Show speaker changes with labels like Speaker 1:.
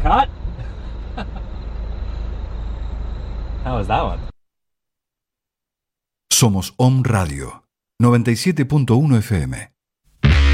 Speaker 1: Cut. How was that one?
Speaker 2: Somos Om Radio 97.1 FM.